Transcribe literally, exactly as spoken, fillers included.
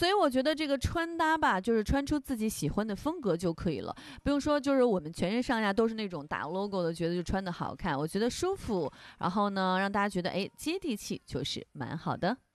所以我觉得这个穿搭吧，就是穿出自己喜欢的风格就可以了，不用说就是我们全身上下都是那种打 logo 的，觉得就穿的好看，我觉得舒服，然后呢让大家觉得哎接地气，就是蛮好的。